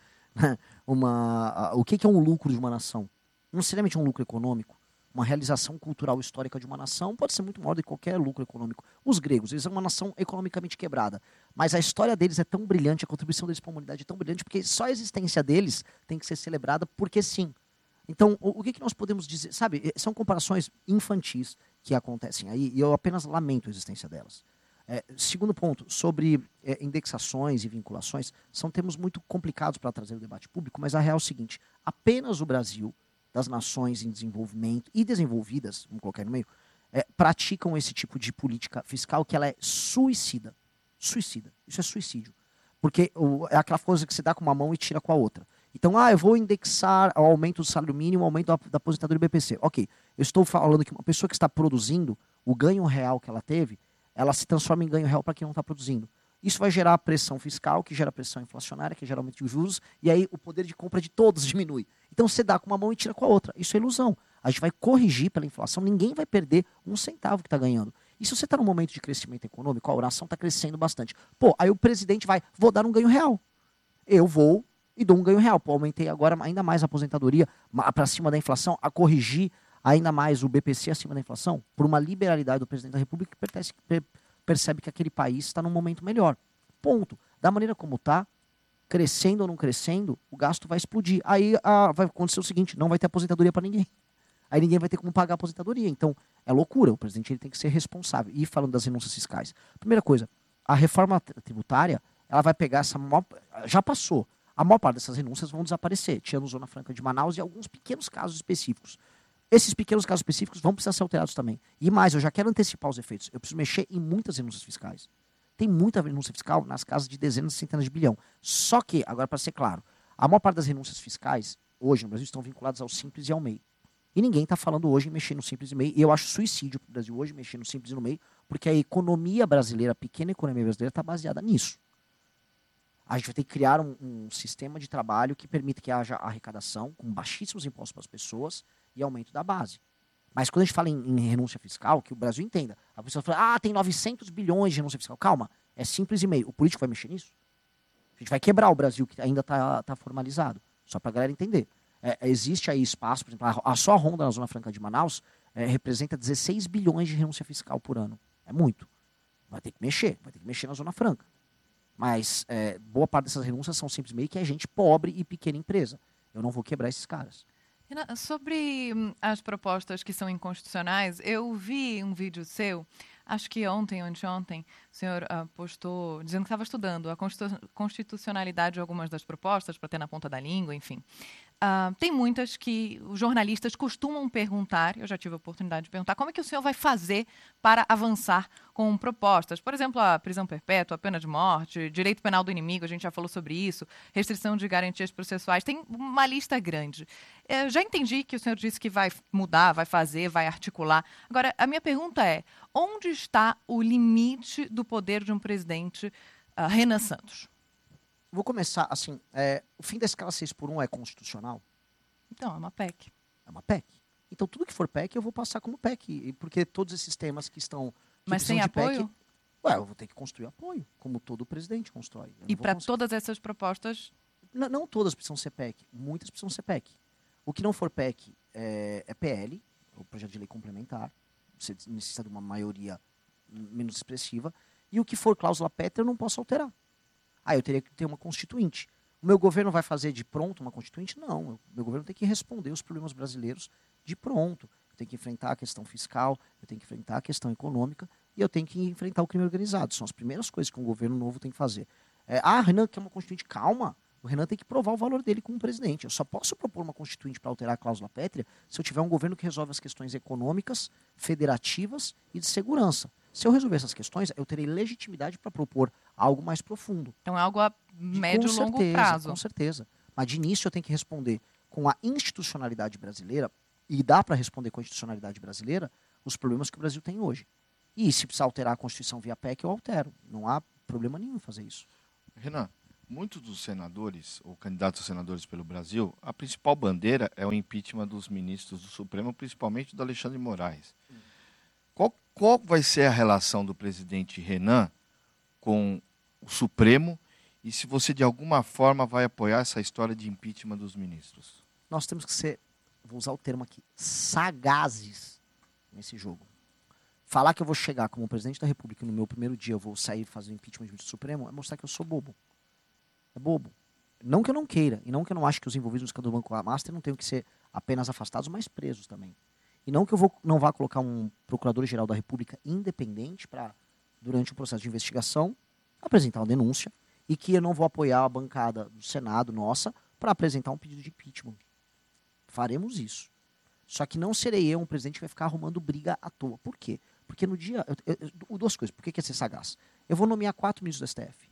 O que é um lucro de uma nação? Não necessariamente um lucro econômico. Uma realização cultural histórica de uma nação pode ser muito maior do que qualquer lucro econômico. Os gregos, eles são uma nação economicamente quebrada, mas a história deles é tão brilhante, a contribuição deles para a humanidade é tão brilhante, porque só a existência deles tem que ser celebrada porque sim. Então, o que nós podemos dizer? Sabe, são comparações infantis que acontecem aí, e eu apenas lamento a existência delas. Segundo ponto, sobre indexações e vinculações, são termos muito complicados para trazer o debate público, mas a real é o seguinte, apenas o Brasil, das nações em desenvolvimento e desenvolvidas, vamos colocar no meio, praticam esse tipo de política fiscal que ela é suicida. Suicida. Isso é suicídio. Porque é aquela coisa que você dá com uma mão e tira com a outra. Então, eu vou indexar o aumento do salário mínimo, o aumento da aposentadoria do BPC. Ok, eu estou falando que uma pessoa que está produzindo, o ganho real que ela teve, ela se transforma em ganho real para quem não está produzindo. Isso vai gerar pressão fiscal, que gera pressão inflacionária, que gera aumento de juros, e aí o poder de compra de todos diminui. Então você dá com uma mão e tira com a outra. Isso é ilusão. A gente vai corrigir pela inflação, ninguém vai perder um centavo que está ganhando. E se você está num momento de crescimento econômico, a oração está crescendo bastante. Aí o presidente vou dar um ganho real. Eu vou e dou um ganho real. Aumentei agora ainda mais a aposentadoria para cima da inflação, a corrigir ainda mais o BPC acima da inflação, por uma liberalidade do presidente da República que percebe que aquele país está num momento melhor. Ponto. Da maneira como está, crescendo ou não crescendo, o gasto vai explodir. Aí vai acontecer o seguinte, não vai ter aposentadoria para ninguém. Aí ninguém vai ter como pagar a aposentadoria. Então, é loucura. O presidente ele tem que ser responsável. E falando das renúncias fiscais. Primeira coisa, a reforma tributária, ela vai pegar já passou. A maior parte dessas renúncias vão desaparecer. Tinha no Zona Franca de Manaus e alguns pequenos casos específicos. Esses pequenos casos específicos vão precisar ser alterados também. E mais, eu já quero antecipar os efeitos. Eu preciso mexer em muitas renúncias fiscais. Tem muita renúncia fiscal nas casas de dezenas e centenas de bilhão. Só que, agora para ser claro, a maior parte das renúncias fiscais, hoje no Brasil, estão vinculadas ao Simples e ao MEI. E ninguém está falando hoje em mexer no Simples e MEI. E eu acho suicídio para o Brasil hoje mexer no Simples e no MEI, porque a economia brasileira, a pequena economia brasileira, está baseada nisso. A gente vai ter que criar um sistema de trabalho que permita que haja arrecadação com baixíssimos impostos para as pessoas e aumento da base. Mas quando a gente fala em renúncia fiscal, que o Brasil entenda. A pessoa fala, tem 900 bilhões de renúncia fiscal. Calma, é Simples e MEI. O político vai mexer nisso? A gente vai quebrar o Brasil, que ainda está formalizado. Só para a galera entender. Existe aí espaço, por exemplo, só a Ronda na Zona Franca de Manaus representa 16 bilhões de renúncia fiscal por ano. É muito. Vai ter que mexer na Zona Franca. Mas boa parte dessas renúncias são Simples e MEI, que é gente pobre e pequena empresa. Eu não vou quebrar esses caras. Sobre as propostas que são inconstitucionais, eu vi um vídeo seu, acho que ontem ou anteontem, o senhor postou dizendo que estava estudando a constitucionalidade de algumas das propostas para ter na ponta da língua, enfim. Tem muitas que os jornalistas costumam perguntar, eu já tive a oportunidade de perguntar, como é que o senhor vai fazer para avançar com propostas? Por exemplo, a prisão perpétua, a pena de morte, direito penal do inimigo, a gente já falou sobre isso, restrição de garantias processuais, tem uma lista grande. Já entendi que o senhor disse que vai mudar, vai fazer, vai articular. Agora, a minha pergunta é, onde está o limite do poder de um presidente, Renan Santos? Vou começar assim, o fim da escala 6x1 é constitucional? Então, é uma PEC. É uma PEC. Então, tudo que for PEC, eu vou passar como PEC, porque todos esses temas que estão... Mas sem apoio? PEC, eu vou ter que construir apoio, como todo presidente constrói. E para todas essas propostas? Não todas precisam ser PEC, muitas precisam ser PEC. O que não for PEC é PL, o projeto de lei complementar, você necessita de uma maioria menos expressiva, e o que for cláusula pétrea eu não posso alterar. Eu teria que ter uma constituinte. O meu governo vai fazer de pronto uma constituinte? Não. O meu governo tem que responder os problemas brasileiros de pronto. Eu tenho que enfrentar a questão fiscal, eu tenho que enfrentar a questão econômica e eu tenho que enfrentar o crime organizado. São as primeiras coisas que um governo novo tem que fazer. Renan quer uma constituinte? Calma. O Renan tem que provar o valor dele como presidente. Eu só posso propor uma constituinte para alterar a cláusula pétrea se eu tiver um governo que resolve as questões econômicas, federativas e de segurança. Se eu resolver essas questões, eu terei legitimidade para propor algo mais profundo. Então é algo a médio e longo prazo. Com certeza. Mas de início eu tenho que responder com a institucionalidade brasileira, e dá para responder com a institucionalidade brasileira, os problemas que o Brasil tem hoje. E se precisar alterar a Constituição via PEC, eu altero. Não há problema nenhum em fazer isso. Renan, muitos dos senadores, ou candidatos a senadores pelo Brasil, a principal bandeira é o impeachment dos ministros do Supremo, principalmente do Alexandre de Moraes. Qual vai ser a relação do presidente Renan com o Supremo e se você de alguma forma vai apoiar essa história de impeachment dos ministros? Nós temos que ser, vou usar o termo aqui, sagazes nesse jogo. Falar que eu vou chegar como presidente da República e no meu primeiro dia eu vou sair fazendo impeachment do Supremo é mostrar que eu sou bobo. É bobo. Não que eu não queira, e não que eu não ache que os envolvidos no escândalo do Banco Master não tenham que ser apenas afastados, mas presos também. E não que eu não vá colocar um procurador-geral da República independente para, durante o processo de investigação, apresentar uma denúncia e que eu não vou apoiar a bancada do Senado, nossa, para apresentar um pedido de impeachment. Faremos isso. Só que não serei eu um presidente que vai ficar arrumando briga à toa. Por quê? Porque no dia... duas coisas. Por que é ser sagaz? Eu vou nomear 4 ministros do STF.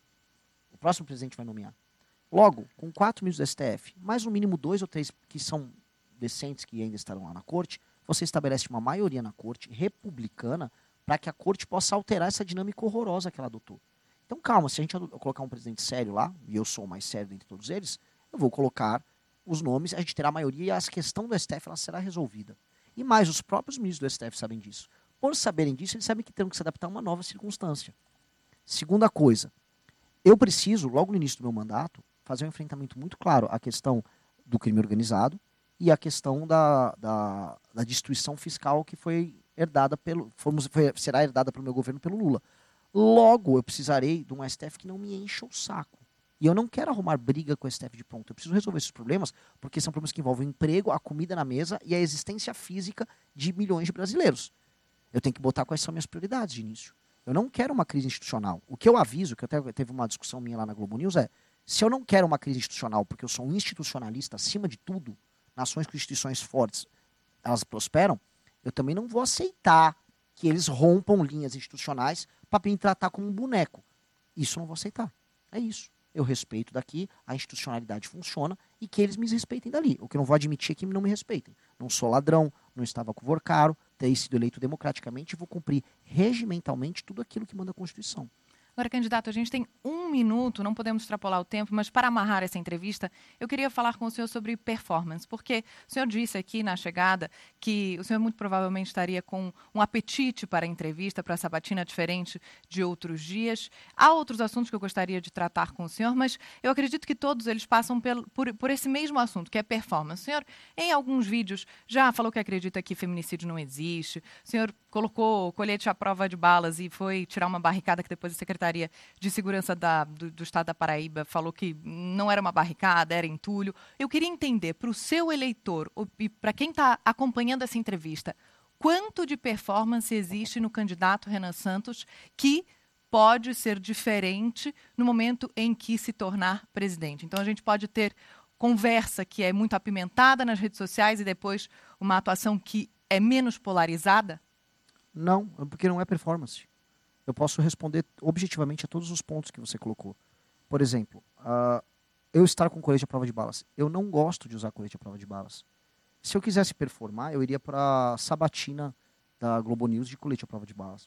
O próximo presidente vai nomear. Logo, com 4 ministros do STF, mais no mínimo 2 ou 3 que são decentes que ainda estarão lá na corte, você estabelece uma maioria na corte republicana para que a corte possa alterar essa dinâmica horrorosa que ela adotou. Então, calma, se a gente colocar um presidente sério lá, e eu sou o mais sério dentre todos eles, eu vou colocar os nomes, a gente terá a maioria e a questão do STF ela será resolvida. E mais, os próprios ministros do STF sabem disso. Por saberem disso, eles sabem que terão que se adaptar a uma nova circunstância. Segunda coisa, eu preciso, logo no início do meu mandato, fazer um enfrentamento muito claro à questão do crime organizado e à questão da destruição fiscal que foi herdada será herdada pelo meu governo pelo Lula. Logo, eu precisarei de um STF que não me encha o saco. E eu não quero arrumar briga com o STF de pronto. Eu preciso resolver esses problemas, porque são problemas que envolvem o emprego, a comida na mesa e a existência física de milhões de brasileiros. Eu tenho que botar quais são minhas prioridades de início. Eu não quero uma crise institucional. O que eu aviso, que até teve uma discussão minha lá na Globo News, se eu não quero uma crise institucional, porque eu sou um institucionalista acima de tudo, nações com instituições fortes, elas prosperam, eu também não vou aceitar que eles rompam linhas institucionais para me tratar como um boneco. Isso eu não vou aceitar. É isso. Eu respeito daqui, a institucionalidade funciona e que eles me respeitem dali. O que eu não vou admitir é que não me respeitem. Não sou ladrão, não estava com caro, terei sido eleito democraticamente e vou cumprir regimentalmente tudo aquilo que manda a Constituição. Agora, candidato, a gente tem 1 minuto, não podemos extrapolar o tempo, mas para amarrar essa entrevista, eu queria falar com o senhor sobre performance, porque o senhor disse aqui na chegada que o senhor muito provavelmente estaria com um apetite para a entrevista, para a sabatina diferente de outros dias. Há outros assuntos que eu gostaria de tratar com o senhor, mas eu acredito que todos eles passam por esse mesmo assunto, que é performance. O senhor, em alguns vídeos, já falou que acredita que feminicídio não existe, o senhor colocou colete à prova de balas e foi tirar uma barricada que depois a Secretaria de Segurança do Estado da Paraíba falou que não era uma barricada, era entulho. Eu queria entender, para o seu eleitor e para quem está acompanhando essa entrevista, quanto de performance existe no candidato Renan Santos que pode ser diferente no momento em que se tornar presidente. Então, a gente pode ter conversa que é muito apimentada nas redes sociais e depois uma atuação que é menos polarizada? Não, porque não é performance. Eu posso responder objetivamente a todos os pontos que você colocou. Por exemplo, eu estar com colete à prova de balas. Eu não gosto de usar colete à prova de balas. Se eu quisesse performar, eu iria para a sabatina da Globo News de colete à prova de balas.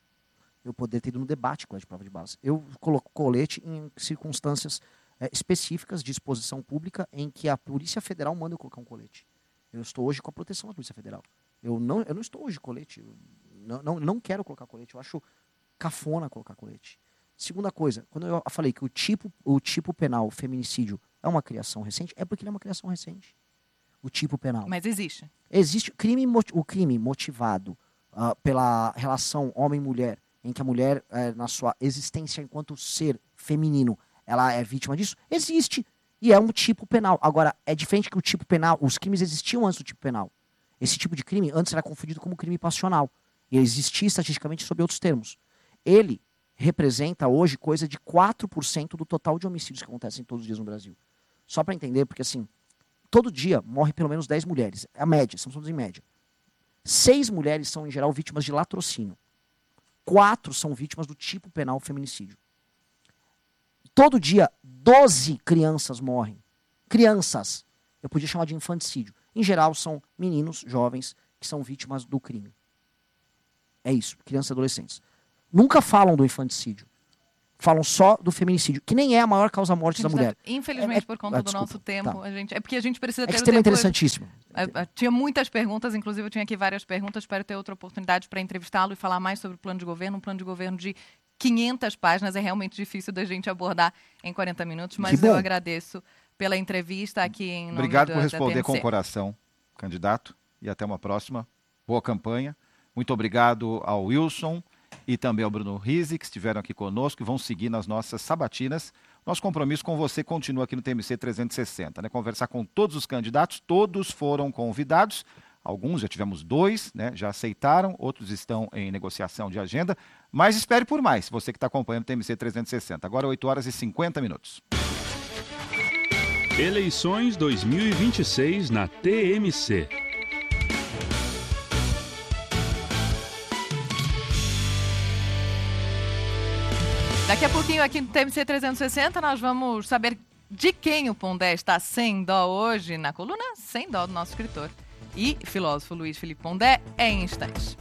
Eu poderia ter ido no debate colete à prova de balas. Eu coloco colete em circunstâncias específicas de exposição pública em que a Polícia Federal manda eu colocar um colete. Eu estou hoje com a proteção da Polícia Federal. Eu não estou hoje de colete. Não quero colocar colete. Eu acho cafona colocar colete. Segunda coisa, quando eu falei que o tipo penal, o feminicídio, é uma criação recente, é porque ele é uma criação recente. O tipo penal. Mas existe. Existe o crime motivado pela relação homem-mulher, em que a mulher, na sua existência enquanto ser feminino, ela é vítima disso, existe. E é um tipo penal. Agora, é diferente que o tipo penal, os crimes existiam antes do tipo penal. Esse tipo de crime antes era confundido como crime passional. E existia estatisticamente sob outros termos. Ele representa hoje coisa de 4% do total de homicídios que acontecem todos os dias no Brasil. Só para entender, porque assim, todo dia morre pelo menos 10 mulheres. É a média, estamos falando em média. 6 mulheres são, em geral, vítimas de latrocínio. 4 são vítimas do tipo penal feminicídio. Todo dia, 12 crianças morrem. Crianças. eu podia chamar de infanticídio. Em geral, são meninos, jovens, que são vítimas do crime. É isso, crianças e adolescentes. Nunca falam do infanticídio. Falam só do feminicídio, que nem é a maior causa-morte da mulher. Infelizmente, por conta do nosso tempo, tá. é porque a gente precisa ter Esse o tema é tempo... interessantíssimo. Tinha muitas perguntas, inclusive eu tinha aqui várias perguntas, espero ter outra oportunidade para entrevistá-lo e falar mais sobre o plano de governo. Um plano de governo de 500 páginas, é realmente difícil da gente abordar em 40 minutos, mas eu agradeço pela entrevista aqui em nome Obrigado por responder da com o coração, candidato, e até uma próxima. Boa campanha. Muito obrigado ao Wilson e também ao Bruno Rizzi, que estiveram aqui conosco e vão seguir nas nossas sabatinas. Nosso compromisso com você continua aqui no TMC 360, né? Conversar com todos os candidatos, todos foram convidados, alguns já tivemos 2, né? Já aceitaram, outros estão em negociação de agenda, mas espere por mais, você que está acompanhando o TMC 360. Agora 8h50. Eleições 2026 na TMC. Daqui a pouquinho aqui no TMC 360 nós vamos saber de quem o Pondé está sem dó hoje na coluna Sem Dó do nosso escritor e filósofo Luiz Felipe Pondé em instantes.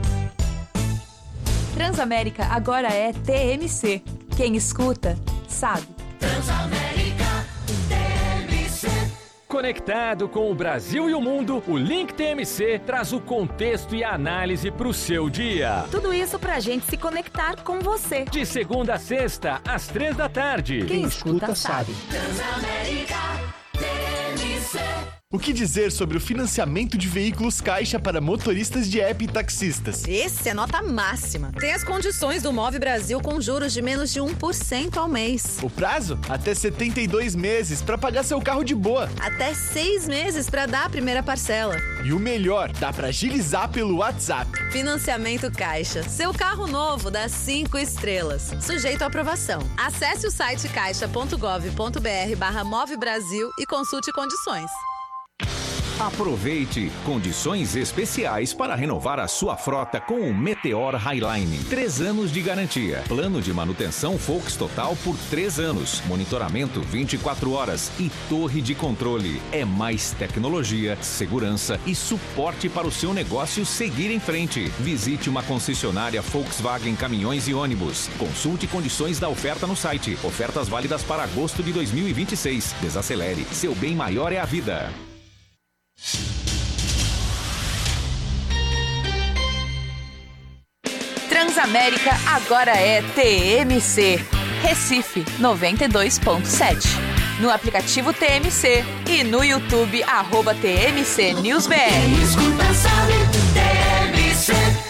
Transamérica agora é TMC. Quem escuta, sabe. Transamérica TMC. Conectado com o Brasil e o mundo, o Link TMC traz o contexto e a análise para o seu dia. Tudo isso pra gente se conectar com você. De segunda a sexta, às 15h. Quem escuta sabe. Transamérica TMC. O que dizer sobre o financiamento de veículos Caixa para motoristas de app e taxistas? Esse é nota máxima. Tem as condições do Move Brasil com juros de menos de 1% ao mês. O prazo? Até 72 meses para pagar seu carro de boa. Até 6 meses para dar a primeira parcela. E o melhor, dá para agilizar pelo WhatsApp. Financiamento Caixa. Seu carro novo dá 5 estrelas. Sujeito à aprovação. Acesse o site caixa.gov.br/Move Brasil e consulte condições. Aproveite condições especiais para renovar a sua frota com o Meteor Highline. 3 anos de garantia. Plano de manutenção Volks Total por 3 anos. Monitoramento 24 horas e torre de controle. É mais tecnologia, segurança e suporte para o seu negócio seguir em frente. Visite uma concessionária Volkswagen Caminhões e Ônibus. Consulte condições da oferta no site. Ofertas válidas para agosto de 2026. Desacelere. Seu bem maior é a vida. Transamérica agora é TMC. Recife 92.7. No aplicativo TMC e no YouTube @TMC NewsBR. Escuta, sabe, TMC.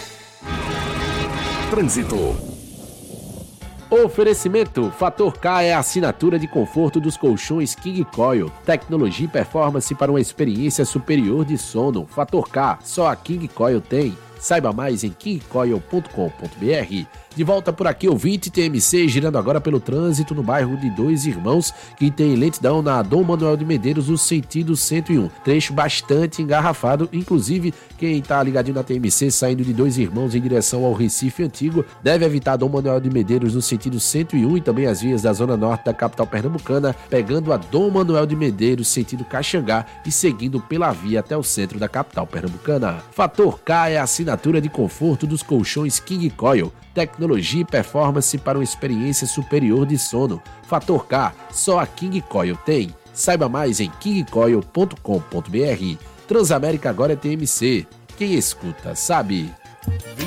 Trânsito. Oferecimento: Fator K é a assinatura de conforto dos colchões King Coil. Tecnologia e performance para uma experiência superior de sono. Fator K, só a King Coil tem. Saiba mais em kingcoil.com.br. De volta por aqui, ouvinte TMC, girando agora pelo trânsito no bairro de Dois Irmãos, que tem lentidão na Dom Manuel de Medeiros, no sentido 101. Trecho bastante engarrafado, inclusive quem está ligadinho na TMC, saindo de Dois Irmãos em direção ao Recife Antigo, deve evitar Dom Manuel de Medeiros no sentido 101 e também as vias da zona norte da capital pernambucana, pegando a Dom Manuel de Medeiros, sentido Caxangá, e seguindo pela via até o centro da capital pernambucana. Fator K é a assinatura de conforto dos colchões King Coil. Tecnologia e performance para uma experiência superior de sono. Fator K, só a King Coil tem. Saiba mais em kingcoil.com.br. Transamérica agora é TMC. Quem escuta, sabe.